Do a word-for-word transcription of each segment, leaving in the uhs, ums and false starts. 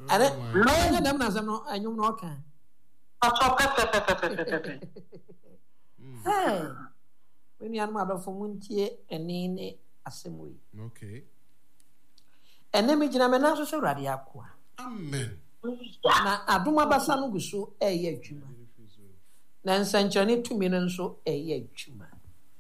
Are no dem na no anyum no kan. Hey. When you are mother for muntie ene ne asem we. Okay. Ene me gina me na so se urade akoa. Amen. Na adoma basa no guso eye adwuma. Na nsanchane tumi no nso eye adwuma.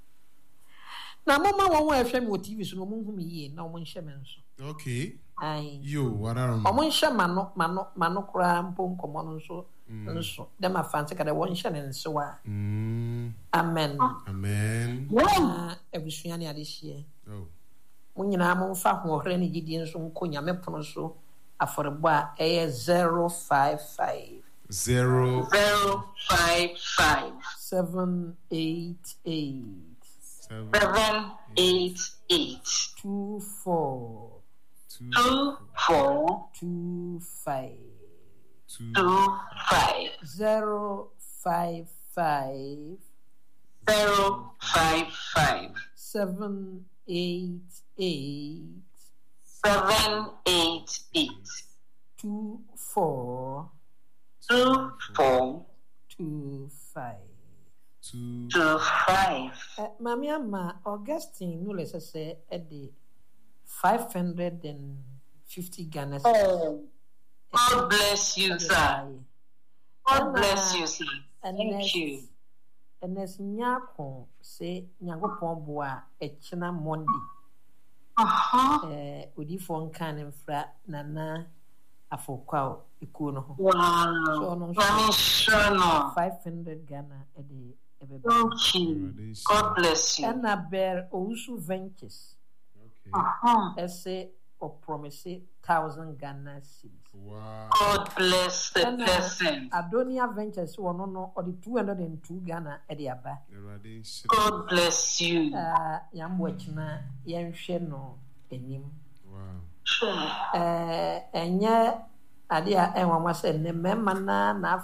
Na mama won wa hwe me o T V so no mo hu me yie na mo nhye me nso. Okay. Ai. Yo, what are o mo nhye mano mano mano kura mpo nkomo no nso nso. Dem afanse kada won nhye ne nso wa. Mm. Amen. Amen. Ah, ebusua ne ade hye. Oh. Mo nyina mo fa ho hre ne gidi nso nko nyame pono so aforebo a eye zero five five Zero zero five five seven eight eight seven seven eight eight two four two two four two five two two five zero five five zero five five seven eight eight seven eight eight two four two four two five. two two five. Uh, Mami ama Augustine no less say at the five hundred and fifty Ghana. Oh, God bless you, sir. God bless you, sir. Thank you. And as nyako say nyakopon boa e china Monday. Uh-huh. Eh odi fon kan mfra nana afokwa ikuo no ho. Wow. So no I'm sure no. five hundred Ghana e de ebe. Thank you. God bless you. And a bear Ousu Ventures. Okay. Uh-huh. Ese o promise one thousand Ghana cedis. Wow. God bless the And, uh, person. Adonia Ventures one no no or the two hundred two Ghana e de aba. God bless you. Uh yam wachina yenhwe no enim. Wow. Sure. Eh enye ade a enwa mwase ne mema na na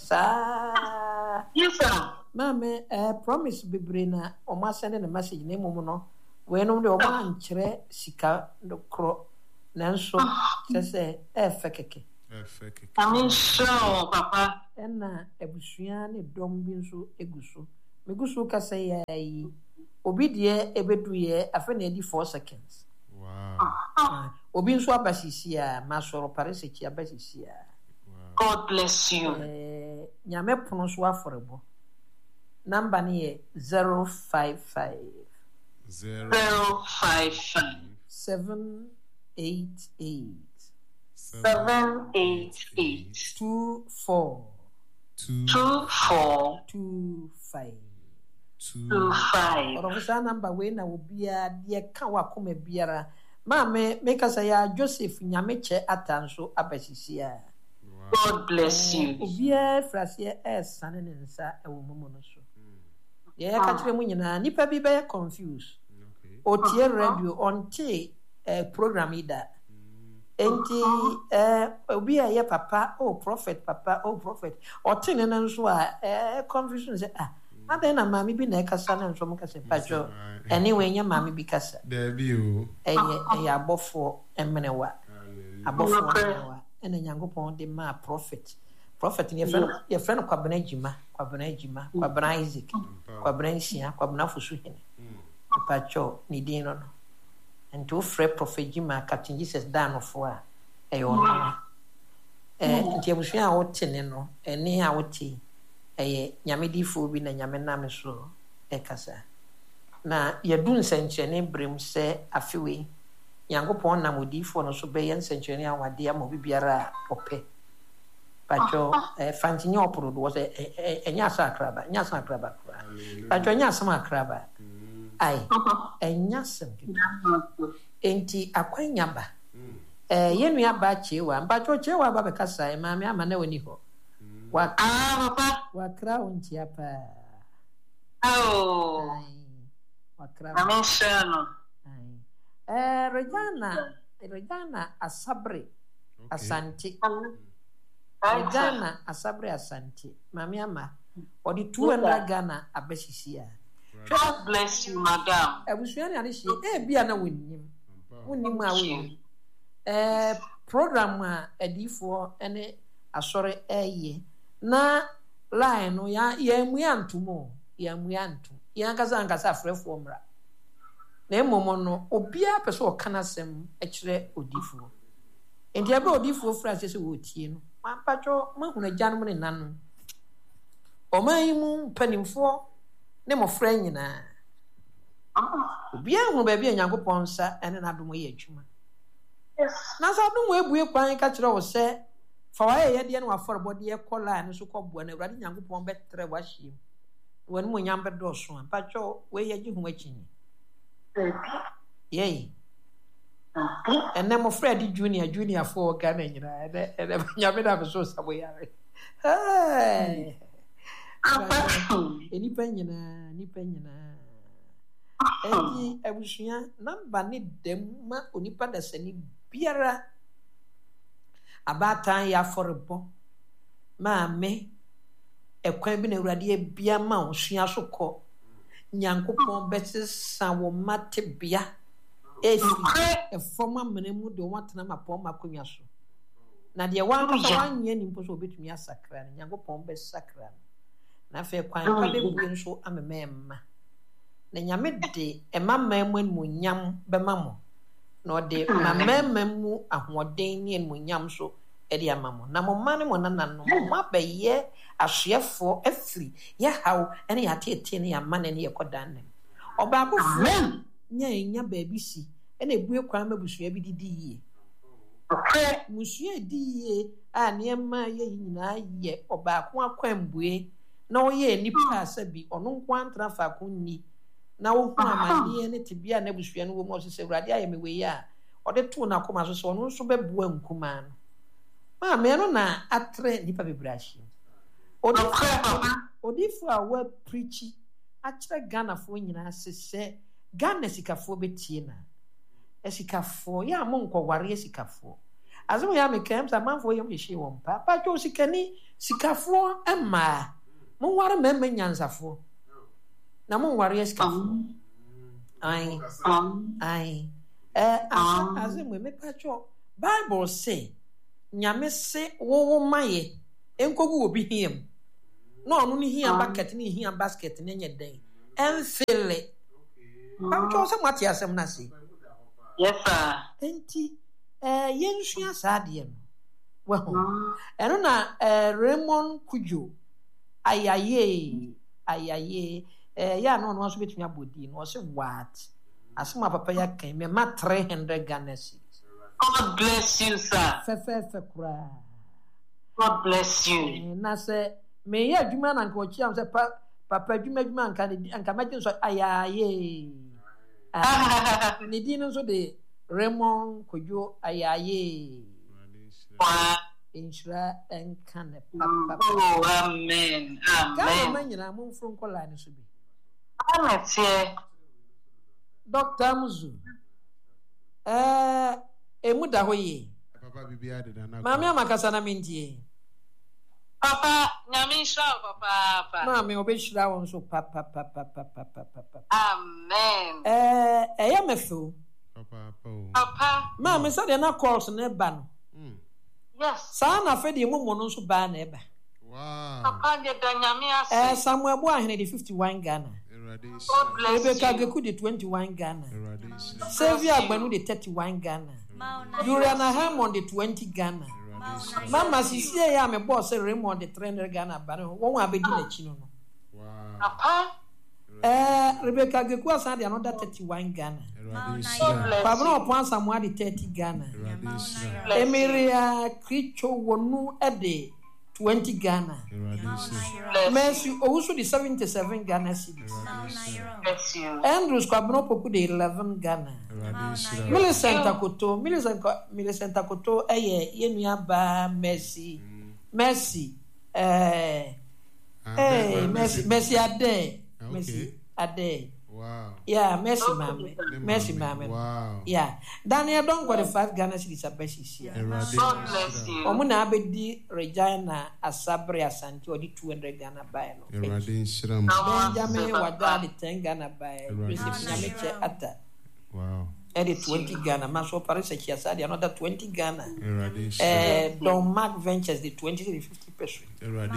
fresa. Yes, sir. Mame eh promise bebre na o ma send the message na emu no we no de o ma nkyere sika do kro nanso sese e fekeke Effect. I'm sure, Papa. ena ebusua ne dom bi nso eguso meguso ka say yi obi de ebedu ye afa na edi four seconds. Wow. Obi nso abasisi a masoro parese ki abasisi a God bless you. eh nyame pono so aforebo number ni zero five five Zero Zero five five seven eight eight seven eight eight two four two two four two five. two two five. Orofisa number we na obia de ka wa koma biara ma me make us ya Joseph Nyameche atanso abasisia. God bless you. Obia frase e sane ne nsa e wo momo no so. Ye ka kire mu nyina nipa bi be confused. Okay. Otie radio onte eh program ida. Enti eh obi a ye papa oh prophet papa oh prophet otene na nso a eh confusion say ah ade na mami bi na ekasa na nso mo kasa pajo anyway nya mami bi kasa There be you. eye eye abofo emenewa abofo emenewa ena nyankopon de ma prophet prophet ne friend ye friend kwabena jima kwabena jima kwabena Isaac kwabena Sia kwabena Fusu hene pajo ni din no no ento frɛ prophet jima Captain Jesus danofo a ɛyɛ ɔno eh nti abusua a wote ne no ɛne a wote ɛyɛ nyame difo bi na nyame nam so ɛkasa na yɛdu nsɛnkyerɛnne brem sɛ afewe nyankopɔn nam odifo no so bɛyɛ nsɛnkyerɛnne awade ama obi biara a ɔpɛ patro eh fantinya oporo do sɛ ɛnya asa akraba nya asa akraba patro nya asa akraba ai enya sem enti akwanya ba eh yenu aba chewa mpacho chewa ba bekasa e maame ama na woni ho wa Ah, Papa. wa kra unti apa Oh. wa kra I'm sure no. ai eh Regina Regina Asabre Asante Regina Asabre Asante maame ama odi two hundred Ghana abasisia. God bless you, madam. Abusua ne ade hye e bia na wonnim wonnim a wonnim eh program a adifo ene asore eye na line no ya ya mu ya ntumo ya mu ya ntu ya nkasa nkasa afrefo mra na emomo no obia pese o kana sem e kire odifo enti ebe odifo fra sese wo tie no mampacho mahuna gyanom ne nanu omayimu panimfo ne mo fra nyina obia hu ba bia Nyankopɔn sa ene na dom ye adwuma Yes. na sa dom ebue kwan ka kire wo se fa wa ye de no aforbode ye kola ne so kɔboa na Awurade Nyankopɔn betre wa hyem wani mo nyam bedo so ampacho we ye gi hu akyi yey ene mo Fred junior junior for Ghana nyina ene ene nyame da so sabo yare hey eni penyina ni penyina enti abusua namba ne dem ma onipa da sani biara abatan ya forbo ma me ekwan bi na Awurade bia ma osua so kɔ Nyankopɔn betesa wo mate bia efi efoma menemu de watena mapɔ makonwa so na de wan ko wanye ni mpo so obetumi asakra ne Nyankopɔn be sakra na fe kwan pa be bue nso amememma na nyame de emamma mu nyam be mamo na ode mamamma mu ahoden ne mu nyam so e de amamo na mo mane mo nanano mo abaye ahwefo afiri ye haw ene ya tete ne ya mane ne ye kodan ne oba ko fu nya nya baabi si ene ebue kwan mabusua bi didi yie okay musua di yie a ne ma ye nyina ye oba ko akwambue na wo ye nipa asabi ono nkwantra fa ko ni na wo hu amanie ne tibia na busua no wo mo se Awurade ayemewe ya ode to na koma so so ono nso bebua nkuma no ma me no na atre nipa bebrashi odi odifu a we preachi akire Ghana fo nyina sese Ghana sikafo betie na esikafo ya mo nkɔware esikafo azemo ya mekem sa manfo yem hye won pa pa jo sikani sikafo ema mo ware mema nyansafo na mo ware esikafo ai ai eh azemo me pa jo Bible say nyame se wo maye enkogu obi hiem no onu ni hia bucket ni hia basket ni nye den enfele am cho se mati asem na se yes sir enti eh yensua saade no wa ho eno na eh Raymond Kujo ayaye ayaye eh ya no no so betumi abodi no se what asema papa ya kan me ma three hundred Ghana cedis. God bless you sir fe fe fe kura God bless you na se me ya adwuma na nka ochi am se pa papa adwuma adwuma nka nka magin so ayaye ah ni din so de Raymond Kujo ayaye inshra enkane papa oh amen amen ka manyina mo mfro nkola ni so bi ametie Doctor Muzu eh emu da hoye Papa bibia de na Mami amakasa na mindie Papa nyame shira papa papa Mami obeshira won so papa papa papa papa amen eh eya mefu Papa papa papa Mami sa de na calls na eba no yes sa na fe de mu mo no so ba na eba wow papa de nyame ase eh Samuel Bo ahene de fifty-one Ghana God bless Rebecca you Geku de twenty-one Ghana Xavier Agbanu de thirty-one Ghana Juliana Hammond de twenty Ghana Mama sisi ya me boss Raymond de three hundred Ghana ba no won abedi na chi no wow papa eh Rebecca Geku asan de another thirty-one Ghana Pablo Pon Samuel de thirty Ghana Emiria Kricho wonu e de twenty Ghana Mercy Owusu de seventy-seven Ghana cedis bless you Andrews Kwabno Poku de eleven Ghana Millicent Akoto Millicent Millicent Akoto eye yenua ba Mercy Mercy eh eh Mercy Mercy Ade Mercy Ade wow yeah Mercy mame Mercy mame wow yeah Daniel don got the five Ghana cedis abeshisia God bless you omu na abedi Regina Asabre Asante odi two hundred Ghana buy no Erade Shram Benjamin Wada de ten Ghana buy Bishop Nyameche Ata wow Edit twenty Ghana. Maso Paris Chiasadi, another twenty Ghana. Uh, Don Mark Ventures, the twenty to fifty percent.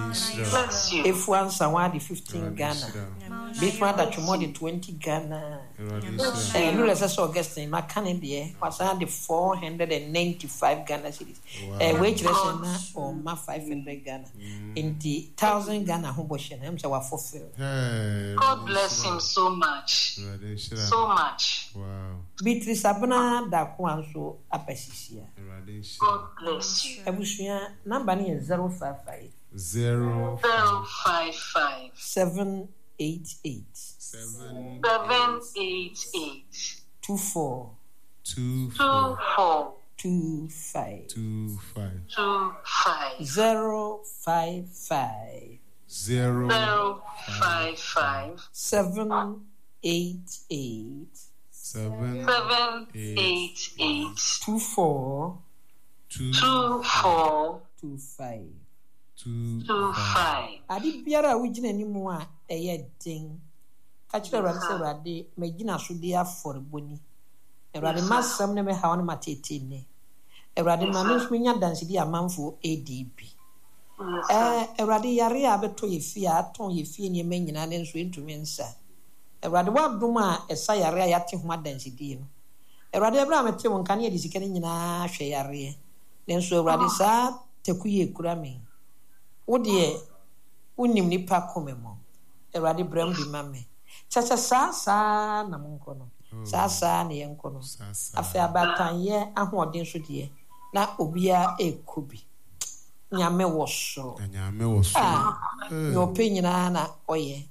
If one someone the fifteen Ghana. Big one that you more the twenty Ghana. And Lula says Augustine, my Canadian was on the four hundred and ninety-five Ghana cities. A wage lesson or my five hundred Ghana. In the thousand Ghana Humbotion, I'm so fulfilled. God bless him so much. So much. Wow. Beatrice Abna da Kwanso Apesisia. God bless you. Ebushia number is zero five five Zero Zero five five seven eight eight seven seven eight eight two four two two four two five two five two five zero five five zero zero five five seven eight eight seven seven eight eight two four two two four two five. two two five. Adi biara wujina ni mu a eye den. Ka kire Awurade se Awurade magina so de aforeboni. Awurade masam ne me hawo ne matete ne. Awurade ma me so nya danse di amanfo A D B. Eh Awurade yare a beto ye fie aton ye fie ne manyina ne nso entumi nsa. Awurade wadom a esa yare a yate ho adanse di no. Awurade abra mete won kan ye di sika ne nyina hwe yare. Ne nso Awurade sa tekuye kura me. Wodie unim nipa komemo Awurade bram di mame chacha sa sa na monko no sa sa na yenko no afi abatan ye ahoden so de na obia ekobi nyame wo so nyame wo so yo penyina na oye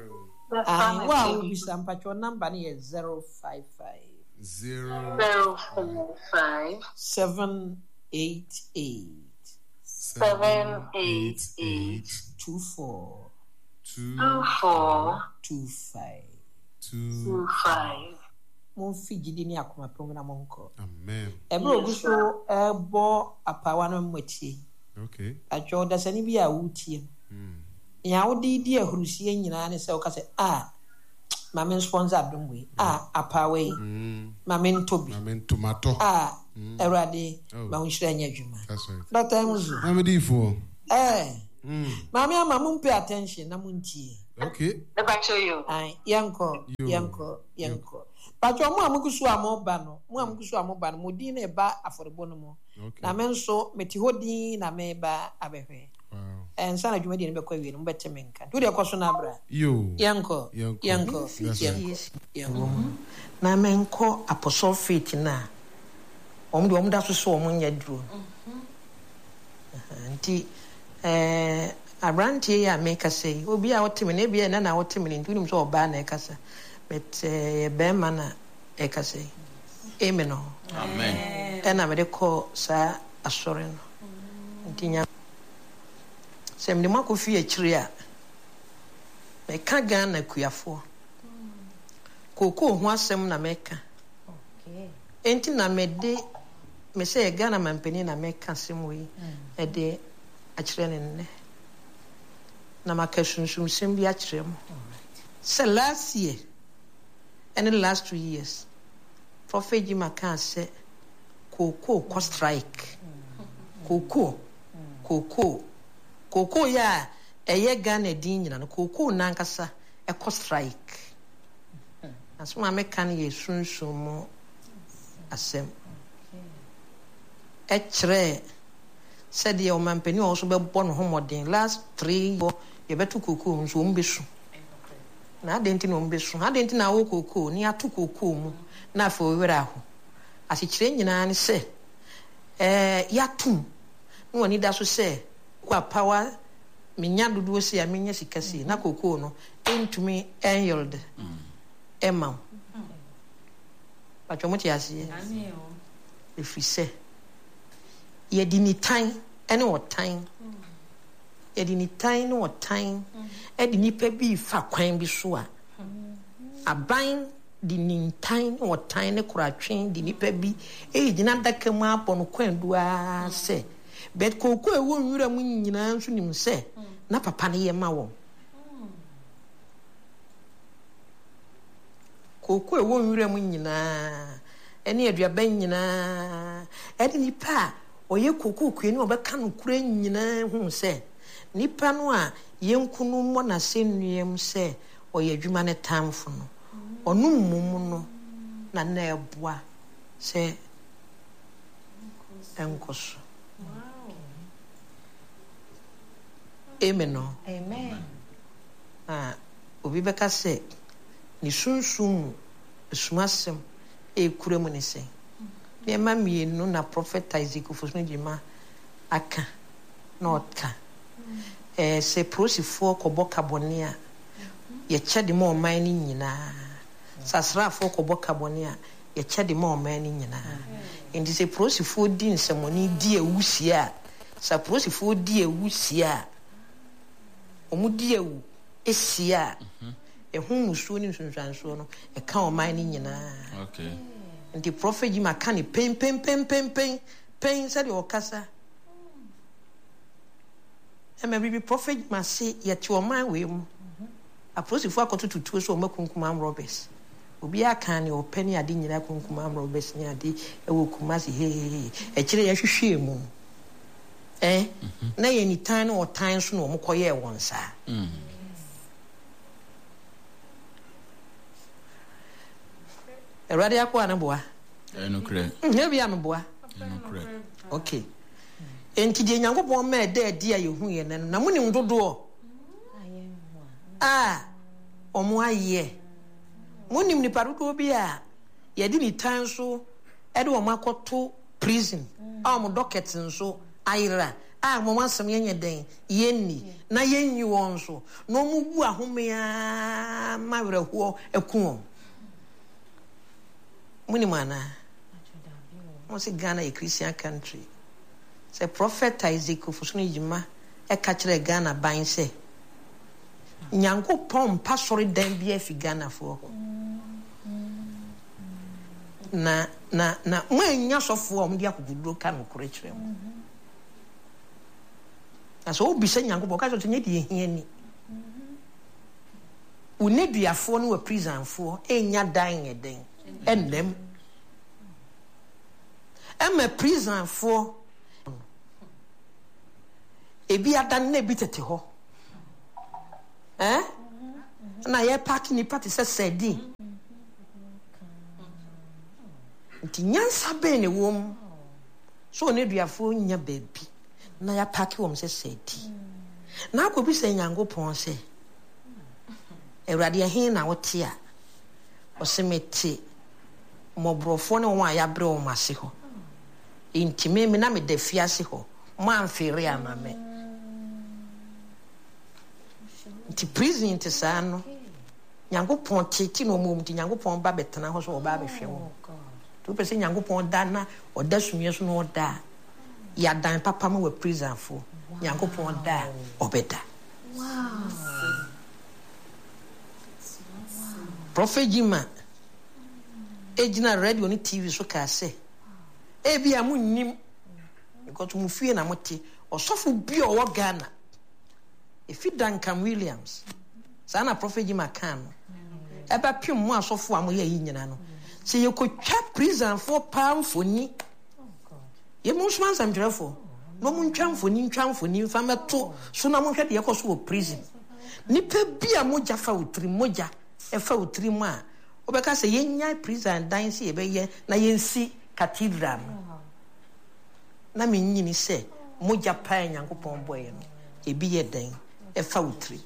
ah wa ubisa mpacho number ni zero five five zero five seven eight eight seven eight eight two four two four two five two five. Mon figidi ni akoma pom na monko. Amen. Ebe oguso ebo apawa no mwachi. Okay. Ajo da sani bi a wutie. Mm. Ya wodi di ahurusie nyina ne se o ka se ah mama sponsor adumwe ah apawa yi. Mm. Mama ntobi. Mama tomato. Ah Awurade ma unhira nya adwuma. That's right. Doctor Muzu. Mama di for. Eh. Mm. Mama ama mun pay attention na muntie. Okay. Let me show you. Ai yanko yanko yanko. Pacho mu amukusu amoba no mu amukusu amoba no modi na eba aforebo no mo na me nso meti hodi na me ba abehwe wow en sana dwumadi ne be kwa wi no mbete menka do de kwaso na abra yo yanko yanko yanko na me nko apostle faith na om de om da so so om nya duro nti eh abrantie ya make say obi a wotime na bia na na wotime nti unim so oba na ekasa but eh bema na ekasa amen amen ena me de ko sa asore no nti nya sem de mako fi akiri a me ka gan na kuafo koko ho asem na me ka okay enti na me de me say Ghana mampeni na me ka sem we e de akire ne ne na makashunshum sem bi akire mo so last year and the last two years Prophet Jima can say koko ko strike koko koko koko ya eye Ghana din nyina no koko nankasa e ko strike aso ma mekan ye sunsun mo asem e kire said the man penny also be born homodin last three years you better koko nso mbesu na adenti no mbesu adenti na wo koko ni atu koko mu na fa owera ho asikire nyina ne se eh yatum no wani da so se kwa power minya dodo se ya minya sikasi na koko no entumi enyild emma pacho mo ti ase ani o efise ye di ni tan ene o tan ye di ni tan no o tan e di nipa bi fa kwan bi so a aban di ni tan o tan ne kuratwen di nipa bi e gina daka mu apɔ no kwan duaa se bet koko e wo nwura mu nyina nso nim se na papa ne ye ma wo koko e wo nwura mu nyina ene aduaba nyina edi nipa oye kokoku eni obeka no kura nyina hu se nipa no a yenkunu mo na senuem se oye adwuma ne tamfo no onu mmum no na na eboa se enkoso. Wow. Amen. No? Amen. Ah, obi beka se ni sunsun sumasem e kure mu ne se. Me ma mienu na prophet Isaac Ofosunu Jima aka na oka. Eh se prosifo kobo kabone a ye kyede ma oman ni nyina. Sasrafo kobo kabone a ye kyede ma oman ni nyina. Enti se prosifo di nsemoni di ewusia. Sa prosifo di ewusia. Omu di ewu esia. Ehu musuo ni nsunsanso no e ka oman ni nyina. Okay. Nti prophet Jima ka ni pen pen pen pen pen pen sa de okasa. Ema bibi prophet Jima se ye ti oman we mu. Aposifo akotututu so omakunkuma am robbers. Obi aka ni opani ade nyina kunkuma am robbers ni ade e wo kumasi he he e kire ye hwehwe mu. Eh na ye ni tan no tan so no omokoye won sa. Mm. Erade akwa na boa. Eno kre. Ne bia me boa. Eno kre. Okay. Enti de Nyankopon ma de ade a yehu ye ne na muni ndodo. Ah, omo aye. Munim ni parudo bi a ye di ni tan so e de omo akoto prison. Ah omo docket nso ayira. Ah mo wansem ye nyeden yenni na yenyi won so. No mu gu ahome a mawreho eku. Munim ana. Mo se Ghana a Christian country. Se prophet Isaac Ofosunu Jima e ka kire Ghana ban se Nyankopon pasori dan bia fi Ghana fo na na na mwanya sofo om dia kuguduro ka no kore kire mu aso obi se Nyankopon ka so tenye die hia ni uneduafo no wa prison fo enya dan eden ennem ema prison fo ebi adan na ebi tete ho eh na ye park ni party se sedi nti nyansa be ne wom so ne duafo nya baby na ya park wom se sedi na akobi se Nyankopon se Ewrade he na wote a osemete mobrofo ne won aya bre o mase ho nti me me na me dafia se ho man fere amame nti prison te sa no Nyankopon tete no mom nti Nyankopon ba betena ho so oba be hwe wo to pese Nyankopon da na oda sumie so no oda ya dan papa ma we prison fo Nyankopon da obeda. Wow. Prophet Jima ejina radio ni T V so ka se e bia mu nnim because mu fie na mote osofo bi o wo Ghana efi Duncan Williams sana Prophet Jima kan e ba pim mu asofo am ye yi nyina no se ye ko twa prison for pamfoni ye mu sman samdrefo no mu ntwamfoni ntwamfoni fa meto so na mo hwede ye ko so wo prison nipa bia moja fa utri moja e fa utri mu a obeka se yenya prison dan se ye be ye na yensi cathedral na me nyini se moja pa Nyankopon boye no e bi ye dan e fa utri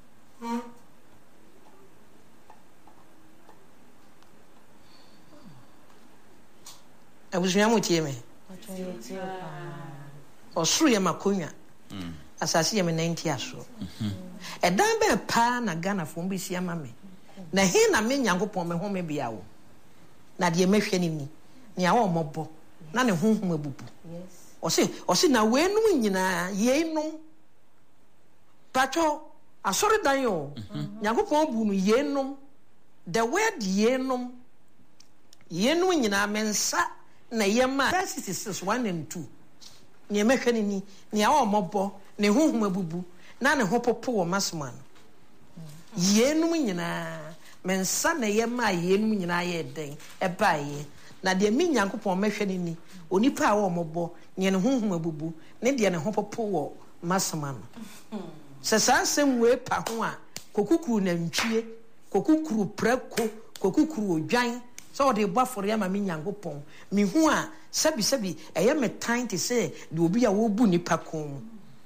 abusunya mo tie me osuru ye makonya asase ye me ninety aso e dan be pa na Ghana fo mbi sia ma me na he na me Nyankopon me ho me bia wo na de mehwe ni ni ni a wo mobo na ne honhom abubu yes o se o se na we num nyina ye num pacho asori dan yo Nyankopon bu no ye num the word ye num ye num nyina mensa na ye ma sixty-six one and two ni mehwe ni ni ni a wo mobo ne honhom abubu na ne ho popo wo masman ye num nyina mensa na ye ma ye num nyina ye den e ba ye na de mi Nyankopon mehwe ni ni onipa a wo mobo nye ne honhom abubu ne de ne ho popo wo masama no se sa asem we pa ho a kokukuru na ntwie kokukuru prako kokukuru odwan so de boafore ama mi Nyankopon mi hu a sabi sabi eye me time to say de obi a wo bu nipa kom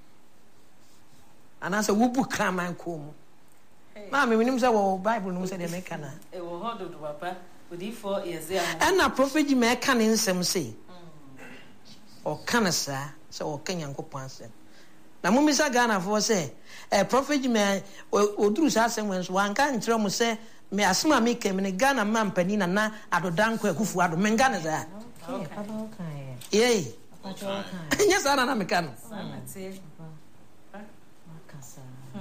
ana se wo bu kraman kom ma me minim say wo Bible no say de make na e wo hodo do papa odi for years ya and na prophet ji me ka ne nsem say o kana sa so o kan Nyankopon asem na mo mi sa Ghana for say eh prophet ji me oduru sa asem wen so wan kan kire mo say me asema me kem ne Ghana man pani na na adodanko akufu ado men Ghana za okay papa okay yey papa okay yes ana na me kan sana te makasa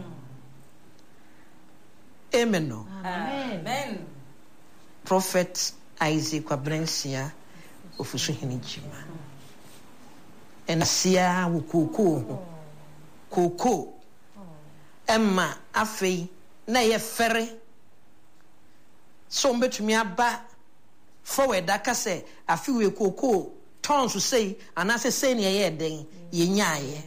amen no amen prophet Isaac Kwabrensia ofusu hinijima ena sia wo koko koko emma afei na ye fere so mbetumi aba forward aka say afi we koko tons say anase say ne ye den ye nyaaye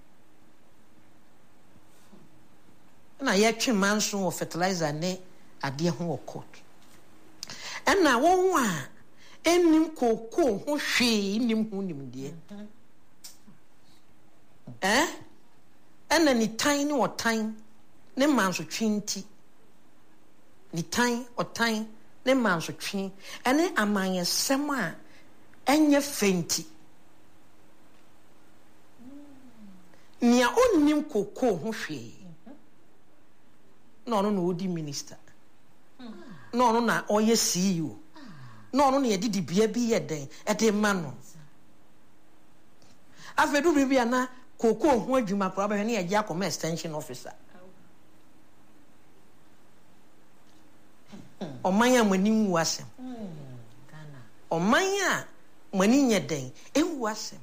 na ye twema nso of fertilizer ne ade ho wo court ena won a enim koko ho hwe nim ho nim de eh ena ni tan ni otan ne manso twinti ni tan otan ne manso twi ene amanye sem a enye fenti nia onnim koko ho hwe no no no odi minister no no na oye C E O no no na yedidi bia bi yeden e de ma no afedu bibia na koko ho adwuma kora ba hwe na ye gya come extension officer omanya mani nwu asem Ghana omanya mani nyeden enwu asem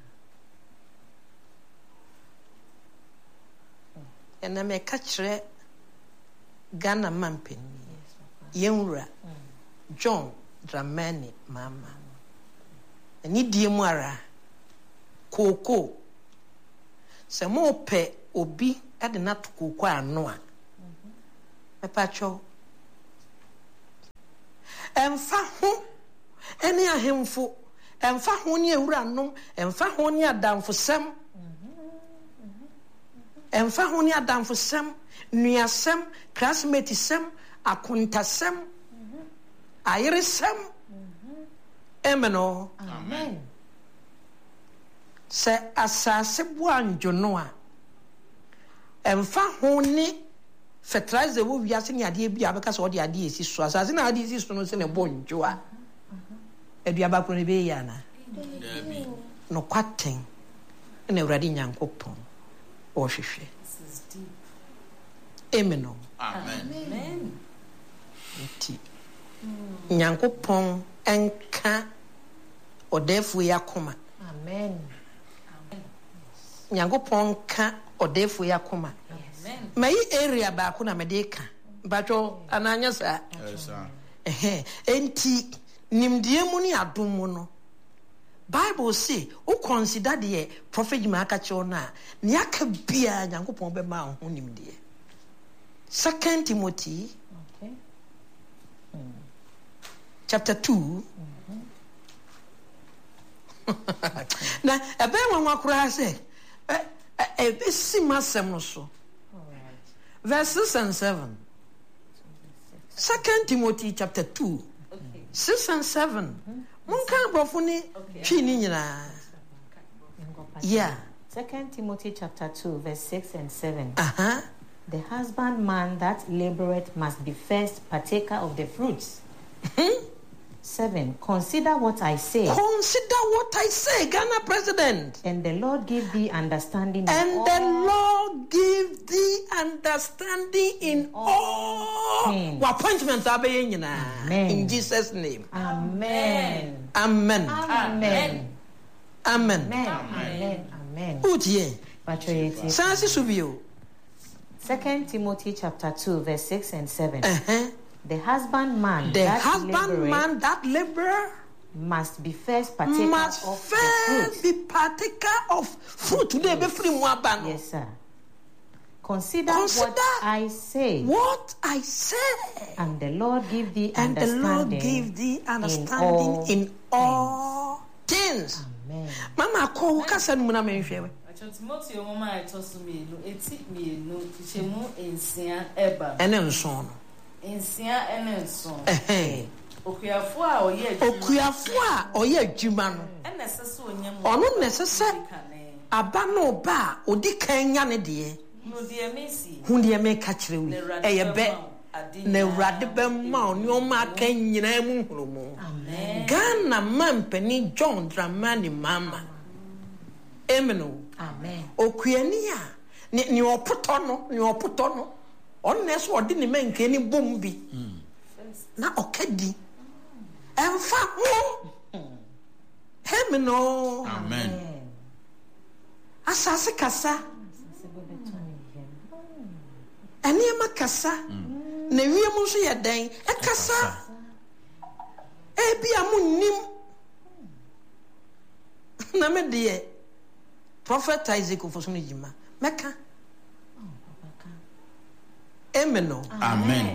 ena me ka kire Ghana mampeni yenwura John Dramani mama ni die mu ara koko se mo pe obi ade na to koko ano a mepacho emfa ho ene ahemfo emfa ho ni ewura no emfa ho ni adamfo sem emfa ho ni adamfo sem nuasem classmate sem akuntasem ayeresem emeno amen se asase bo anjono a emfa ho ni fertilizer wo wiase ni ade bia beka so ode ade esi so asase na ade esi so no se ne bonjo a eduaba ko ne be ya na no kwaten na Awurade Nyankopon o hwehwe emeno amen ti Nyankopon enka odefu yakoma amen Nyankopon ka odefu yakoma amen mai area ba ko na medeka bacho ananya sa eh enti nimdie mu ni adom mu no Bible say o consider the prophet Maka chona ni aka bia Nyankopon be ma ho nimdie Second Timothy okay mm. chapter two mm-hmm. na ebe nwa kura say e be simasem no so all right verse six and seven Second Timothy chapter two okay six and seven munka brofo ni twi ni nyina yeah Second Timothy chapter two verse six and seven uh-huh the husbandman that laboreth must be first partaker of the fruits. Seven. Consider what I say. Consider what I say, Ghana president. And the Lord give thee understanding. And in the all Lord give thee understanding in all. things. What appointment are we in? In Jesus' name. Amen. Amen. Amen. Amen. Amen. Amen. Amen. Utie. Patriotic. Sansi subio. Second Timothy chapter two verse six and seven. Uh-huh. The husbandman The that husbandman laboreth that labor must be first partaker must of first the fruit. be partaker of fruit. Today, be free muabano. Yes, sir. Consider, Consider what I say. What I say. And the Lord give thee And the understanding. Lord give thee understanding in all, in all things. Amen. Mama, call Cassan Muna Mayfair. Timothy, your mama, I told me, no, it's me, no, Tichemu, in Sia Eba. And then son. In Sia and son. Eh, Okuafua, or yet, Okuafua, or yet, Jimano. and necessary, Or not necessary. Abano ba, or Dick Kanyane dear. No, dear Missy, Whom dear may catch you. A bet. Ne radebe ma ni o ma kan nyina mu hurumu. Amen. Ghana man pani John Dramani mama. Emeno. Amen. Okuani a ni ni opoto no ni opoto no. Onne so odi ni men ke ni bom bi. Na okadi. Emfa ho. Emeno. Amen. Asase kasa. Eni ma kasa. Na wiem nso ye den e kasa e bia munnim na me de prophet Isaac ofosunu jima meka amen no Amen.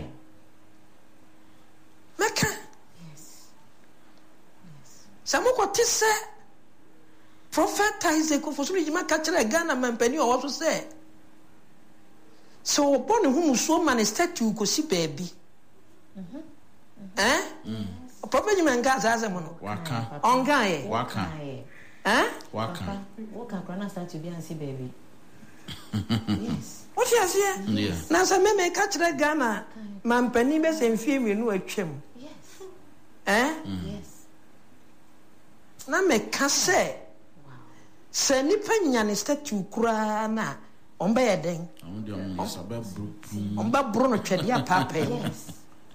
meka yes yes samoko tise prophet Isaac ofosunu jima ka kire Ghana mampani o wo so se so born who so man statue ko si baby mhm eh prophet man ga za mo no Waka. onga e Waka. eh Waka. Waka grana start to be and see baby. Yes. what you say Yeah. na sa me me ka kire Ghana mampani be se mfie mi no atwam Yes. eh Yes. na me ka se se nipa nya ne statue kura na omba ye den I'm the only sabe bru. omba bro no twede ya papa Yes.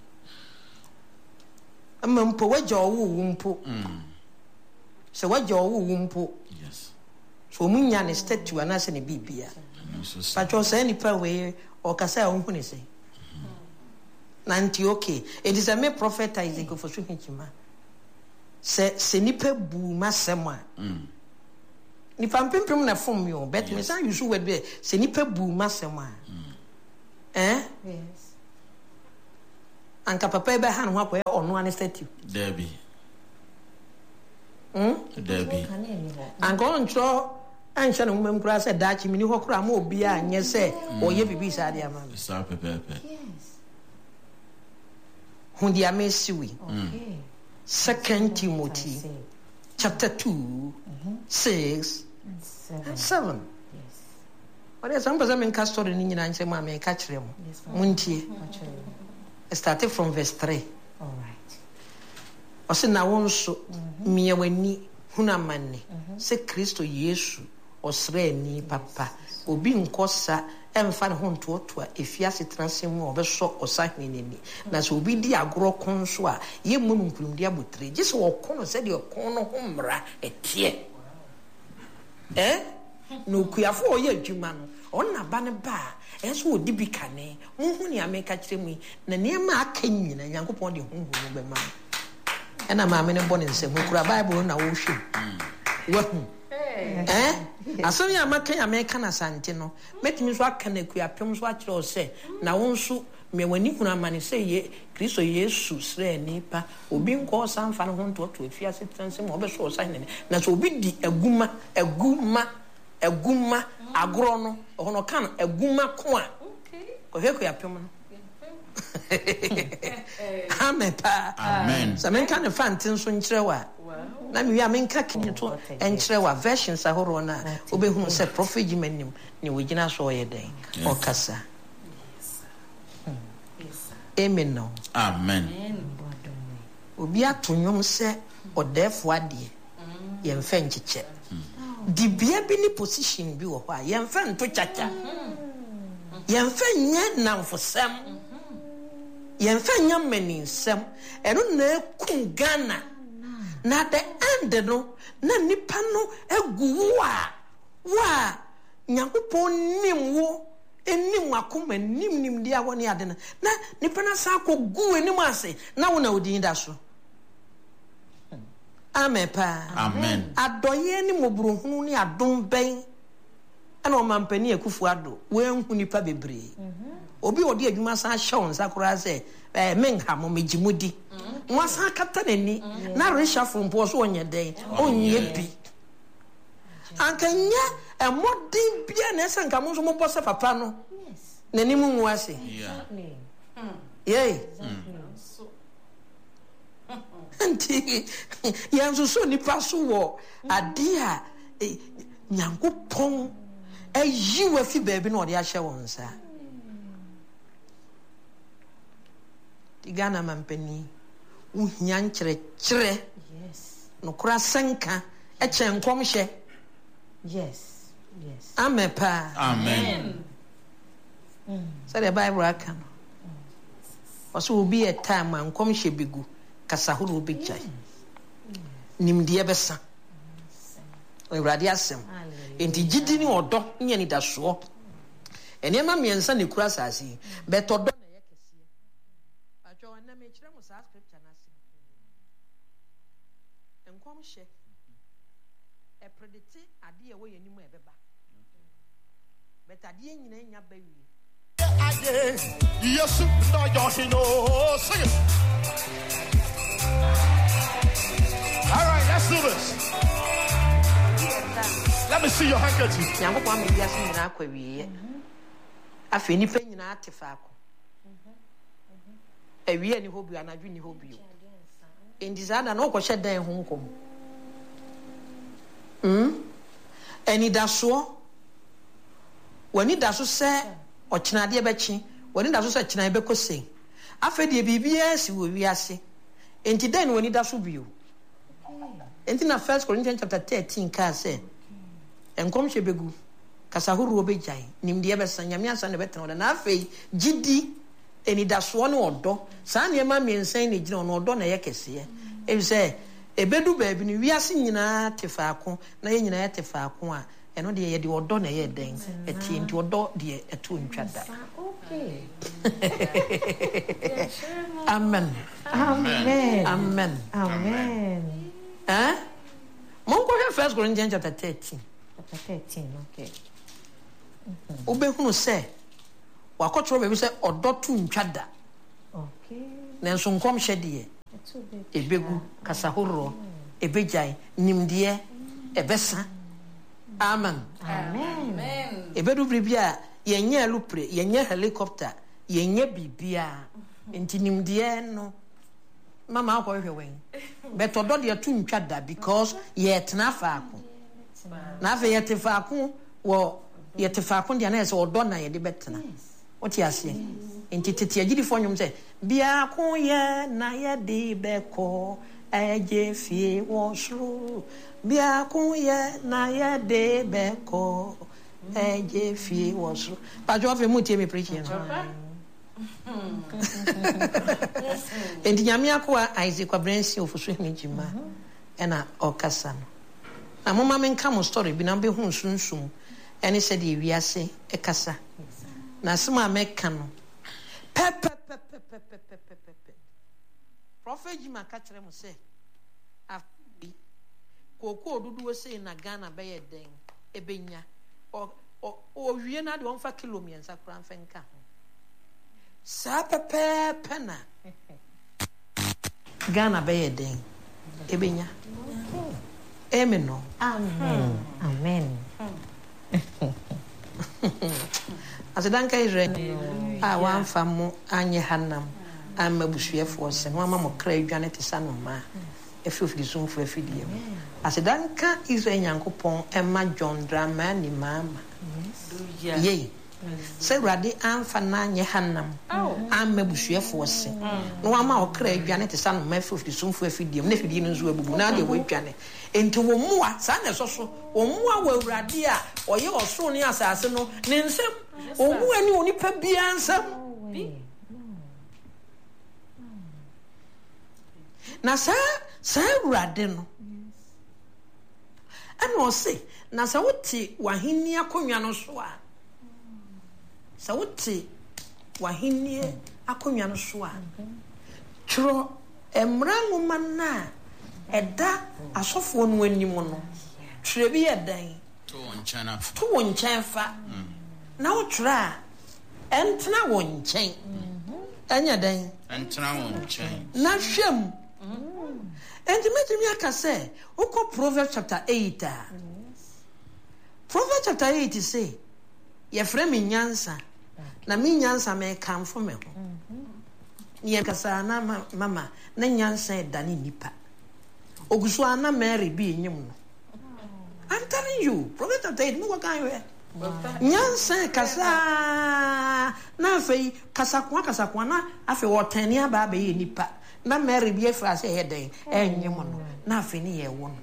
amma mpo waja owo wumpo Mm. se waja owo wumpo Yes. so munya ne statue ana se ne bibia I'm so but you say nipa we o kasa o hu ne se na nti okay it is a me prophet Isaac for so hikima se se nipa bu masem a Mm. nipa mpempem na fom yo bet me say you should word be se nipa bu masem a eh Yes. anka papa be ha no akoye ono an statue Debbie. hm Debbie. Can you anymore? anka on tro anhye no mmem kura se dachi mini ho kura ma obi a nye se oye bibi sa dia ma It's up pepe. Yes. hu dia me siwi Okay. second Timothy I say. chapter two six Seven. and seven. Yes. What is some person in story ni nyina nche ma me ka kire mo Yes, ma'am. muntie Actually. starting from verse three All right. ose na won so miye wani hunamane se Kristo Yesu osre ni papa obi nkosa emfa ne ho ntotoa efiase transemu obeso osahene ni na so obi di agoro kon so a ye mu nkunum di abotre gise wo kon se de kon no ho mra etie eh no kuafo oye adwuma no onna ba ne ba enso odi bi kane mo hu ne ameka kire mu na niema aka nyina Nyankopon de hu hu be ma ena ma me ne bɔ ne nsɛm kura Bible na wo hwɛ wahu eh asɛm ya maka ya meka na sante no metimi so aka na kuapem so akyerɛ o sɛ na wo nso me wani hunu amane sɛ ye Kristo Yesu srɛ nipa obi nkɔ sanfa no ho ntoto afiase transe ma obeso osa hene na so obi di aguma aguma aguma agoro no ɔno kan aguma ko a ɔhwɛ kuapem no Amen pa. Amen. So men kan fantin so nkyerɛwa. Na me wi amenka kini to nkyerɛwa versions ahoro na obehunu sɛ prophet gimanim ne wogina so ɔyɛ den. Ɔkasa. Amen no. Amen. Obi ato nwom sɛ ɔdɛfo adeɛ. Yɛmfa nkyekyɛ. Dibia bi ni position bi wɔ hɔ a yɛmfa nto chacha. Yɛmfa nyɛ namfosɛm. Yɛmfa nya maninsɛm ɛno na eku Ghana na the end no na nipa no egu wo a wo a Nyankopɔn nim wo enim akoma nim nim dia wɔ ne ade na na nipa na sa akɔ gu enim ase na wo na odin da so Amen pa. Amen. Adoye ni mobruhunu ni adom ben. Ana o mampani ekufu ado. We nhu nipa bebre. Obi odi adwuma san hye on sakura se eh menha mo megimudi. Nwa san kata nani na resha fompo so onye den. Onye bi. Ankanya emodin bia na ese nka mo so mo bose papa no. Yes. Nani mu nwa se. Yeah. Yeah. Anti yanzu so nipa so wo ade a Nyankopɔn ayi wa fi baabi na ɔde ahyɛ wɔn nsa. Tigana mampani uhia nkyerɛkyerɛ. Yes. No kura senka eche nkomhye. Yes. Yes. Amen pa. Amen. So the Bible aka no. Also will be a time when nkomhye begu kasa horo bigya. Nimdeɛ bɛsa. Ewurade asɛm. Enti gidi ni odo nye ni daso. Enema miensa ne kura asase. Betodo na ye kese. Atwa na me kire mo sa scripture na se. Nkomhye e predict ade e wo yanimu e beba. Bet ade nyina nya ba wie. Yes, no, you know, sing it. All right, let's do this. Let me see your handkerchief. Nyankopɔn me biase nyina akwa wie. Afi nipa nyina atefa akọ. Awie ni hobi anadwu ni hobi. Endizana na okɔhye dan ho nkom. Mm? Eni daso. Wani daso sɛ ɔkyenade bɛkye. Wani daso sɛ kyenade bɛkɔsɛn. Afi de bibia si wo wiase. Enti dan wani daso bio. Enti na First Corinthians chapter thirteen ka sɛ enkomhye begu kasahuru obegyan nimdeɛ bɛsa nyame asa ne bɛtena na afei gidi eni daso ne ɔdɔ saa ne ma miensan ne gina ɔno ɔdɔ na yɛ kɛseɛ ebi sɛ ebedu baabi ne wiase nyinaa te faako na yɛ nyinaa te faako a ɛno deɛ yɛ de ɔdɔ na yɛ den ɛtie nti ɔdɔ deɛ ɛto ntwada. Okay. Amen. Amen. Amen. Amen. Eh? Monko First Corinthians chapter thirteen. Chapter thirteen, okay. Obehunu sɛ wakɔtoro baabi sɛ ɔdɔ to ntwada. Okay. Nanso nkomhye deɛ ebegu kasahoro ebegyan nimdeɛ ebɛsa. Amen. Amen. Ebedu bribia yenye alupre yenye helicopter yenye bibia enti nimdeɛ no mama akɔ hwɛ wen betodo de to ntwada because ye tena faako na afa ye te faako wo ye te faako de na ɛsɛ ɔdɔ na ye de betena wote ase enti tete agidifo nwom sɛ bia ko ye na ye de bɛkɔ ɛgye fie wo soro bia ko ye na ye de bɛkɔ ɛgye fie wo soro pa jo afa mu tie me preach no Enti nyame akwa Isaac Kwabrensi ofusu himijima ena okasa no. Na mama menka mo story bi na be hu sunsun ene se de wiase ekasa. Na sema meka no. Pe pe pe pe pe pe pe pe pe pe. Prophet Jima ka kire mo se afi koko odudu se na Ghana be ye den ebenya o o wie na de onfa kilometer kura mfenka ho. Sa pepe pena Ghana be den ebenya amen no Amen. Amen. Asedanka ire a wan famu anye hanam amabusuefo se no ama mo kra adwane te sanoma efifiri sunfo afidie asedanka Israel Nyankopɔn ema John Drama ni mama ye se rade amfa na nye hanam amma busuefo se no ama okra adwane te sanu ma fofiri sumfo afidie na afidie no nso abubu na de wadwane enti wo muwa sa na so so wo muwa wa urade a oye oso ne asase no ne nsem wo muwa ni onipa bia nsem na sa sa urade no ana o se na sa wuti wahini akonwa no so a sa wote wahenie akonwa no so a tro emra nwoma na eda asofo no anim no twerɛ bi yɛ dan to nkyɛn afa to nkyɛn fa na wo twerɛ a ɛntena wo nkyɛn ɛnyɛ dan ɛntena wo nkyɛn na hwɛm enti metumi aka sɛ wokɔ Proverbs chapter eight a Proverbs chapter eight say yɛfrɛ me nyansa na me nyansa me kamfo me ho yɛ kasa na mama na nyansa ɛda ne nipa oguso ana Mary bi enyim no I'm telling you Proverbs chapter eight mo kan yɛ nyansa kasa na afei kasa kwa kasa kwa na afei wɔtani aba ba yɛ nipa na Mary bi efra sɛ yɛ den enyim no na afei ne yɛ wo no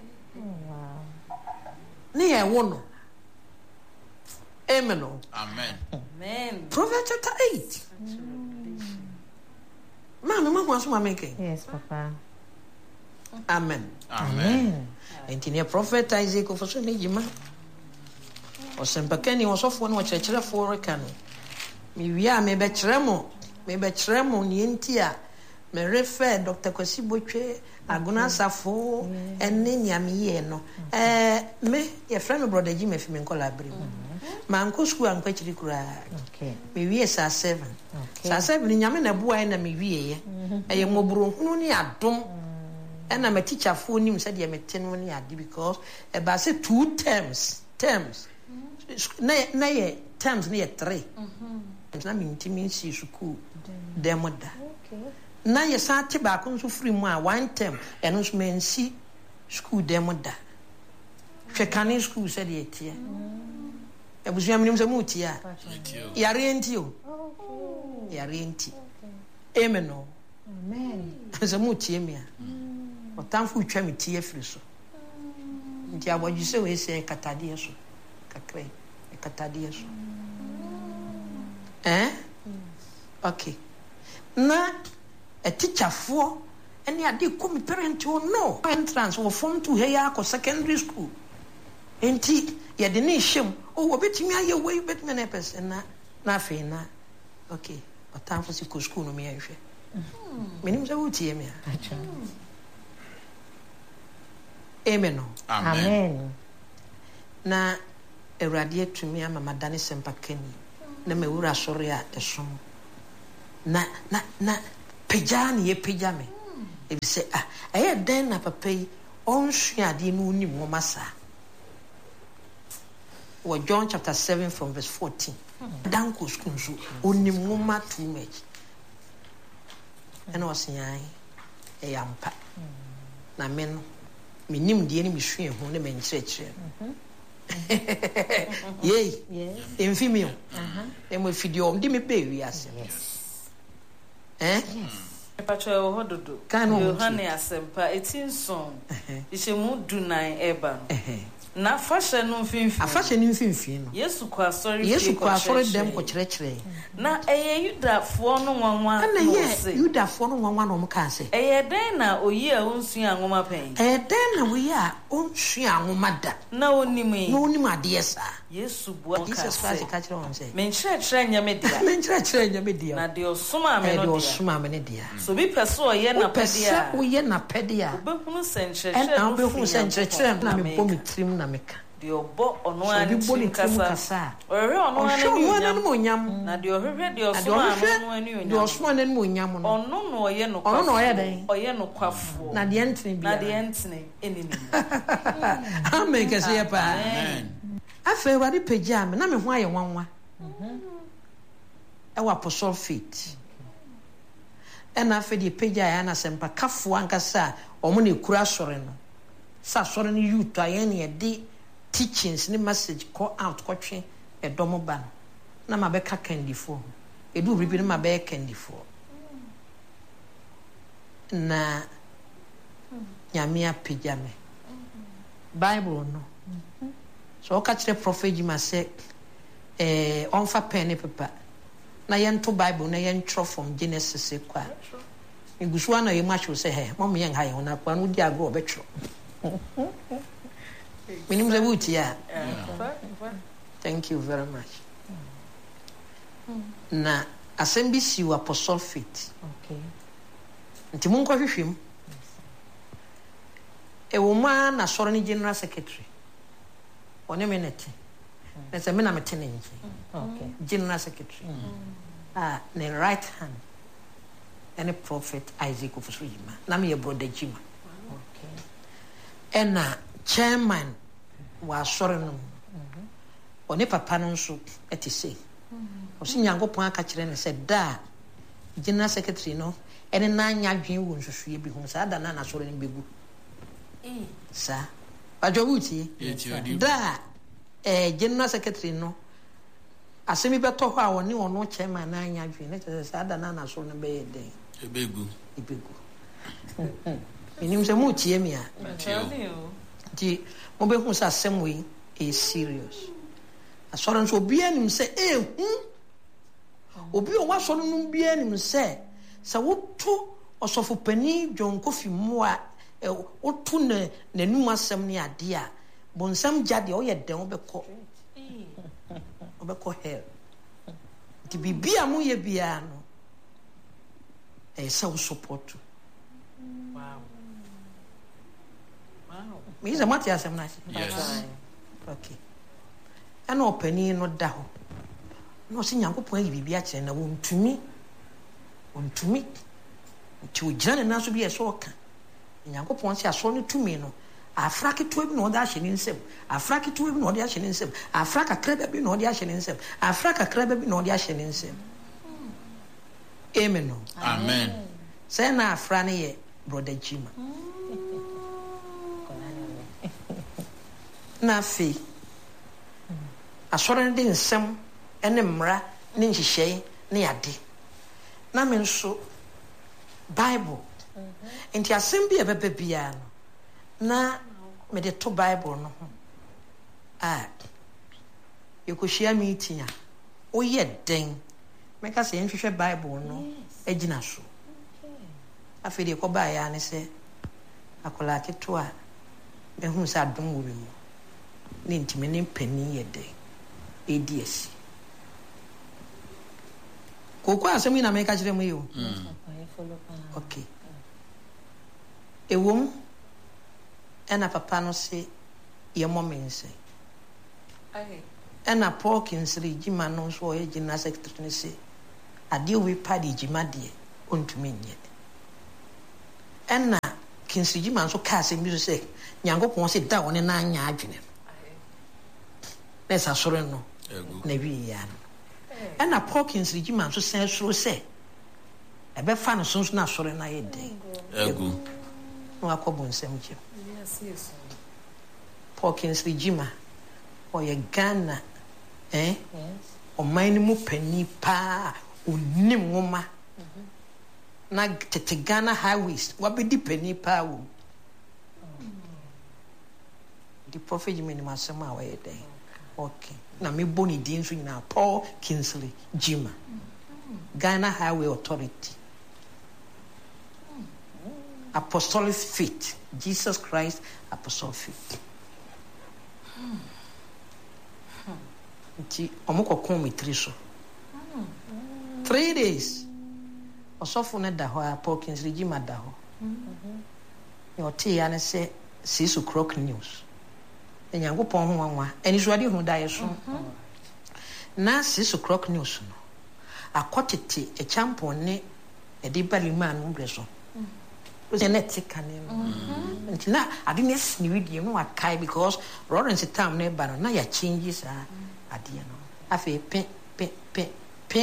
ne yɛ wo no Amen. Amen. Amen. Proverbs chapter eight. Mama, mama wants to make it. Yes, Papa. Amen. Amen. And in your prophet Isaac of Sonijima or Sempakeni was off one watch a chiller for a canoe. Maybe I may be tremo, may be tremo, Nientia, may refer Doctor Cosibuche, Aguna Safo, and Ninyamieno. Eh, me, your friend brother Jimmy Fimin Collabri. My uncle school and quite cry. Okay. Maybe yes, are seven. Okay. So seven in Yaman a boy and a me. I am mobro, no near dom. And I'm a teacher for him, said you met ten when you had because about say two terms. Terms. Nay, terms near three. And I mean, Timmy, she school. Demoda. Now you sat tobacco so free more one term and us men see school demoda. Shekani school said it here. I was young, a mutia. Yarentio. Yarenti. Amen. Amen. As a mutia. Or time for chemi tea friso. India, what you say, we say catadiaso. Cacre. A catadiaso. Eh? Okay. Na a teacher for any idea come parent or no entrance or form to Hayako or secondary school. Ain't he? Ya didn't shame. Oh, a bit me your way, but many person na nothing. Okay, but time for school no me. Minimum would hear me. Amen. Amen. Na irradiate to me, I'm a Madani Sempakeni. Na me ura sorry at the sum. Na na na pejani ye pejame. If you say, ah, I had then up a pay on Shiadi Muni Momasa. Or John chapter seven from verse fourteen. Danko skunsu only muma too much. And I was saying, a yampa. Na men, me nim the enemy swim when the men church. Yea, in female. And we feed you on dimmy baby. Yes. Eh? Pacho hododo. Kanu Yohane asempa eighteen song. Ishemu do nine eba. Na fashion no finfin. A fashion in finfin. Yesu kwa sorry. Yesu kwa sorry dem ko kyerɛkyerɛ. Na eye Yudafo no nwanwa. Na ye Yudafo no nwanwa no mka se. Eye den na oyi a onsua nwoma pen. Eye den na oyi a onsua nwoma da. Na onim yi. Na onim ade sa. Yesu bua ka se. Jesus Christ ka kyerɛ on se. Men kyerɛkyerɛ nyame dia. Men kyerɛkyerɛ nyame dia. Na de osoma me no dia. Na de osoma me ne dia. So bi pɛso ɔyɛ na pɛdia. Pɛsɛ ɔyɛ na pɛdia. Obehunu sɛnkyerɛkyerɛ. Ɛna obehunu sɛnkyerɛkyerɛ na me bɔ me tirim na meka. De obo ono ani kasa. Ɔhwɛ ono ani onyam. Na de ɔhwehwɛ de osoma ano ani onyam. De osoma ani onyam no. Ɔno no ɔyɛ no. Ɔno no ɔyɛ den. Ɔyɛ no kwafo. Na de entene bia. Na de entene enini. Amen kase ya pa. Amen. Afei wade pagya me na me ho ayɛ nwanwa. Mhm. Ɛwɔ apostle faith. Ɛna afei de pagya ya na sempa kafo ankasa ɔmo na ekura sɔre no. Sa sɔre no youth ayɛ ne yɛde teachings ne message call out kɔtwe ɛdɔm ba no. Na ma bɛka kandifo. Edu bibi na ma bɛyɛ kandifo. Na nyame apagya me. Bible no. So I catch the prophet Jima say, eh, on for pen and paper. Na yento Bible, na yentro from Genesis. Qua. In Guswana, you much will say, hey, Mommy and High on up one would ya go betro. Minimum the wood, yeah. Thank you very much. Na assemblies you apostle fit. Okay. Ntimunko him. e woman na soro ni general secretary one minute na se me na me tene nje okay general secretary ah ne right hand any prophet Isaac Ofusuyima na me brother Jima okay ena chairman wa soro no one papa no nso eti sei o si Nyankopon aka kire ne se da general secretary no ene na nya dwen wo nsusuye bi hu sa da na na soro ni begu eh sa ajo wuti da eh general secretary no asemi beto ho a woni ono chairman na anya dwen ne sa da na na soro ni be yeden ebegu ebegu enim se mu tie mi a di mo be hu sa sem we is serious asoro nso obi anim se eh hu obi o wa soro no bi anim se sa woto osofo pani John Kofi mu a woto ne nanum asem ne ade a bonsam jade o ye den obekọ obekọ hell ti bibia mu ye bia no e sa wo support wow wow me is a mati asem na yes okay ana opani no da ho no se Nyankopon ayi bibia kire na wontumi wontumi ti o jana na so bi e so oka Nyankopon se aso no tumi no afraki to bi no da hye ne nsem afraki to bi no da hye ne nsem afraka kraba bi no da hye ne nsem afraka kraba bi no da hye ne nsem amen no amen say na afra ne ye brother Jima na fi asore de nsem ene mra ne nhihye ne ade na me nso Bible enti asem bi ebebe bia no na me de to Bible no ho ah yekohia meeting a oye den meka se nhwehwe Bible no agina so afi de ko ba ya ne se akola keto a me hu sa dum wo mu ne ntime ne pani ye den A D S koko asemi na meka kire mu yo okay ewom ena papa no se ye momense okay ena Paul Kinsri Jima no so ye general secretary ne se ade we padi Jima de ontumi nye ena Kinsri Jima so ka se mi so se Nyankopon se da woni na anya adwene nesa soro no na wi ya no ena Paul Kinsri Jima so sen soro se ebe fa no so na soro na ye den egu no akobo nsem je yes yes Paul Kinsri Jima o ye Ghana eh yes o man mu pani pa onim ngoma na tete Ghana highways wabedi pani pa wo the prophet Jima ni masema wa ye den okay na me boni din so nyina Paul Kinsri Jima Ghana Highway Authority Apostolic Faith Jesus Christ Apostolic Faith nti omoko kon mitri so three days osofo ne da ho a Paul Kinsri Jima da ho yo te ya ne se six o'clock news Nyankopon ho wanwa eni so ade hu da ye so na six o'clock news no akotete e champion ne e di balima no breso o se net kane no ntina ade ne sni video no akai because Lawrence Tam ne ba no na ya changes a ade no afi pe pe pe pe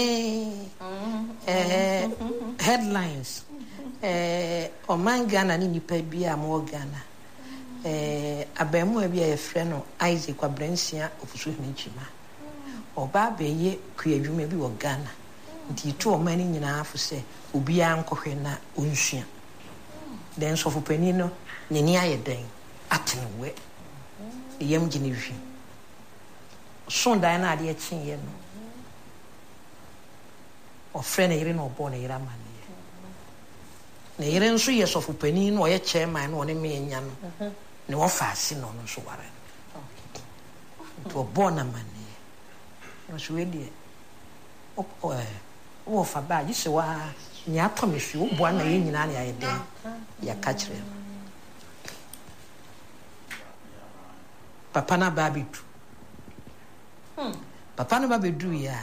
eh headlines eh o man Ghana ni nipa bia mo Ghana eh abemu e bia ye frɛ no Isaac Abransia Ofusuyima Jima oba beye kuadwuma bi wo Ghana nti to o man nyina afo se obi a nkɔhwɛ na onsua den so fo pani no ne ni aye den atenwe yem gine hwi so dan na ade akyin ye no o frɛ na yire no obo na yire amane na yire nso ye so fo pani no o ye chairman no ne me nya no ne wo fa asi no no so ware to obo na mane no so we die o o wo fa ba yi se wa nya atomehwe wo bo na ye nyina na ye den ya ka kire papa na ba bedu hmm papa na ba bedu ya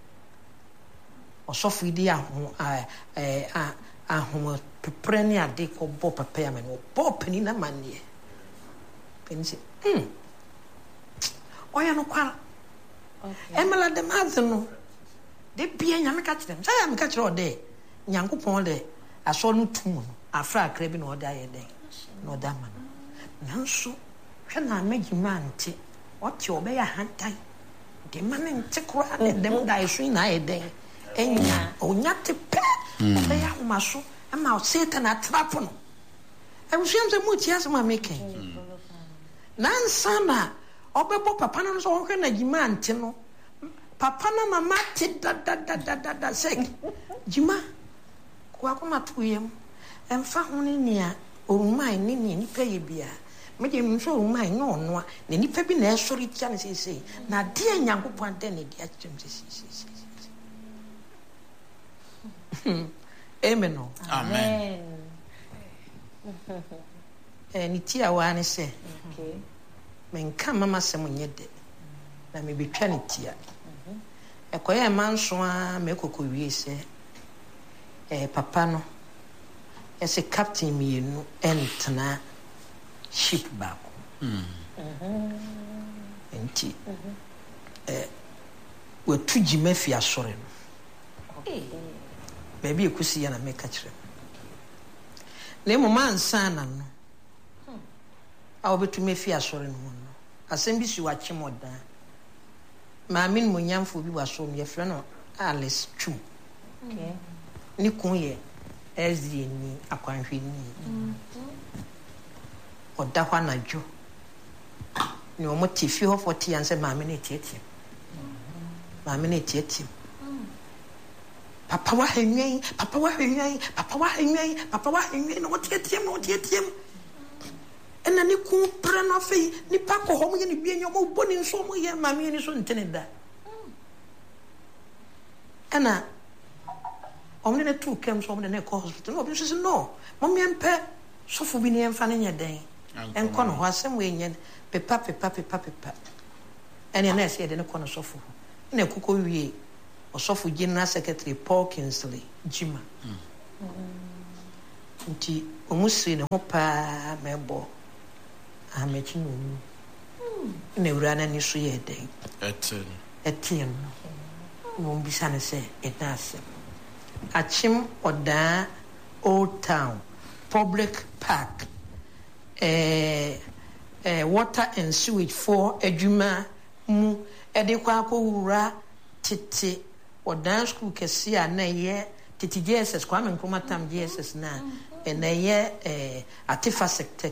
osofo idi aho eh a aho pepre ne ade ko bo papa ya me no bo pani na mane pani se hmm oya no kwa okay emela de mazno de bia nya me ka kire say am ka kire ode nyankopon de aso no tum no afra akra bi no ode ayede no da ma nanso hwe na magima nte ote obeya hantai de mane nte kura de dem da isu na ayede enya onya te pe obeya humaso ama o satan atrap no ebusuam se muti asema meke nansana obebo papa no so hwe na gima nte no papa na mama te da da da da da da sek gima kwa kuma tuyem emfa hone nia orumai ni ni nipa ye bia meje mso orumai no no na nipa bi na esori tia ne sese na de nyankopon de ne dia kyem sese amen no amen eh ni tia wa ne se okay menka mama se munyede na me betwa ne tia ekoye manso a mekoko wie se eh papa no ese captain mienu entna ship back mm enti eh watu jima fi asore no okay baby ekusi ya na meka kire na mo mansa na no a obetu me fi asore no no asem bi si wa chimoda ma min mo nyamfo bi waso no ye frɛ no Alice Chu okay ni kun ye ezi ni akwanhwe ni oda kwa najo ni o mo tifi ho forty anse ma me na tietie ma me na tietie papa wa henwen papa wa henwen papa wa henwen papa wa henwen no tietie no tietie ena ni kun pre no fe ni pa ko ho mo ye ni bi enyo mo boni nso mo ye ma me ni so ntene da ena omne ne tu kem so omne ne ko hospital no bi so no mommy empe so fu bi ne emfa ne nya den enko no ho asem we nya pepa pepa pepa pepa ene na ese de ne ko no so fu na kuko wie osofu general secretary Paul Kinsley Jima nti omusi ne ho pa mebo amechi no ne wura na ni so ye den etin etin no mo bisa ne se etase achim oda Old Town Public Park eh eh water and sewage for adwuma mu ede kwa akowura tete oda school kesi a na ye tete J S S kwa me nkoma tam J S S na e na ye eh atifa sector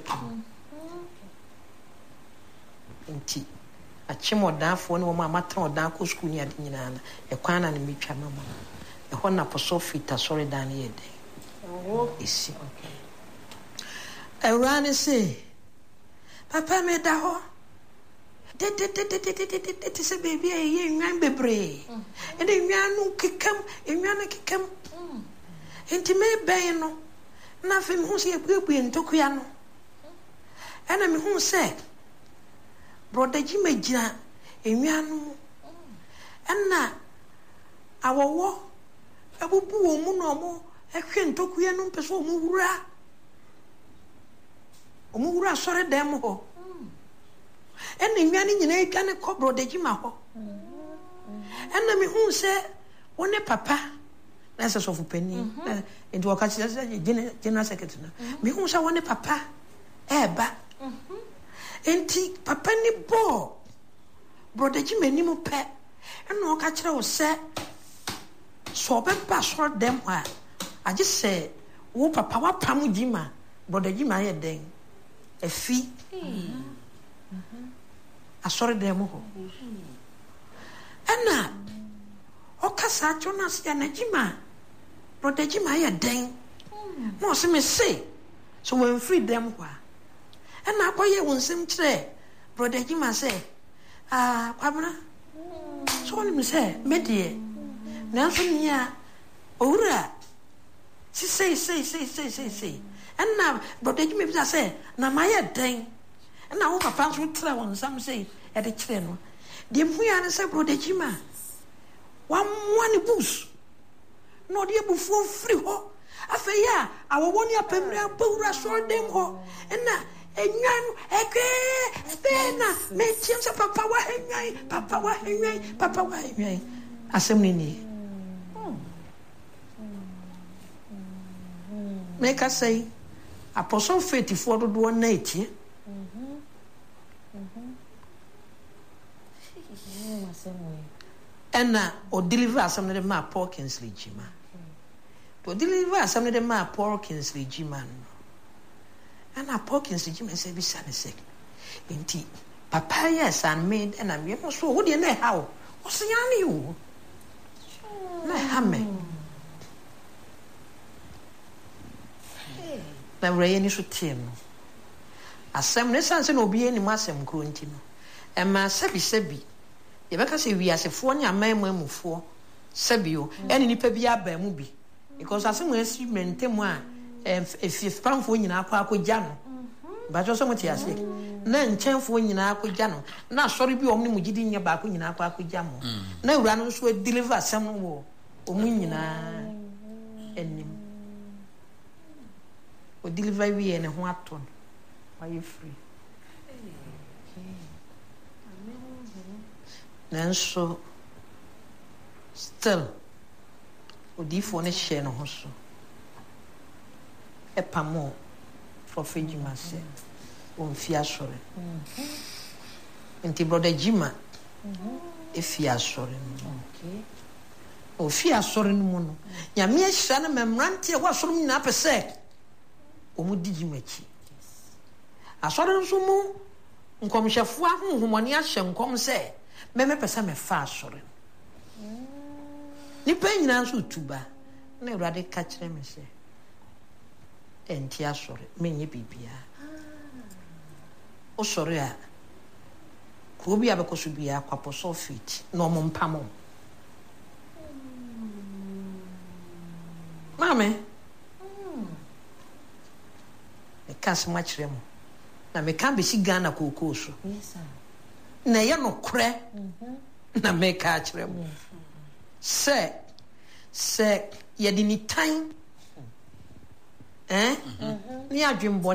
nti achim oda fo ne wo ma matra oda ko school ni ade nyina na e kwa na ne metwa mama e ho na poso fita sorry dan ye de oh isi okay e run say papa me da ho de de de de de de de de se baby e ye nwan bebre e de nwan no kekam e nwan na kekam enti me ben no na fe me hu se ebuebu ntokuya no e na me hu se brother Jima gina e nwan no enna awowo abubu wo mu no mo ehwe ntokuya no mpeso mu wura o mu wura sore dem ho enna nwan nyina etwa ne ko brother Jima ho enna me hu se woni papa na se sofu pani enti wakati se general secretary na me hu se woni papa eba enti papa ni bo brother Jima ni mo pe enna o ka kire wo se so be ba so dem ha age se wo papa wa pam Jima brother Jima ye den efi asore dem ho enna o ka sa Jonas ya na Jima brother Jima ye den no se me say so when free dem ho enna akoye wonsem kire brother Jima say ah kwabra so ni me say me de na so nia owura si say say say say say say enna brother Jima bi say na ma ye den na wo papa so tra won sam say e de kire no de muya ne se brother Jima wa one boost no de bufuo free ho afeya awowoni apemra bawura so dem ho na enyan eke bena me tiem se papa wa enyan papa wa enyan papa wa enyan asem ni ni make us say apostle faith for do one night mhm mhm and na o deliver asem de ma Paul Kingsley Jima to deliver asem de ma Paul Kingsley Jima and na Paul Kingsley Jima say be sane say enti papa yes and made and am you so wo de na how o se yan you na ha me na wreye ni so tiem no asem ne sanse na obi ani masem kro nti no e ma sabi sabi ye beka se wi asefo nya mamu amufo sabi o eni nipa bi aba mu bi because asem esi mentem a efif pamfo nyina akwa akogya no ba jo so moti ase na nkyemfo nyina akogya no na asori bi om ne mugidi nya ba akọ nyina akwa akogya mo na ewura no so deliver asem no wo omu nyina enim o deliver wi ene ho aton why you free nanso still odifo ne hye no ho so epamo prophet Jima se on fi asore mhm enti brother Jima mhm e fi asore no okay o fi asore no mu no nya me hye na memrante e wasoro nyina pese o mu di Jima chi asore nso mu nkomhwefo ahonhomoni ahye nkom se me me pesa me fa asore ni pe nyina nso tuba na Ewurade ka kire me se enti asore menye bibia o sore a ko bi abekoso bia kwapo so fit no mo mpamo mame e kas ma kire mo na me kan be si Ghana kokoso yes sir na ye no kure mhm na me ka kire mo se se ye di ni time eh ni adwembo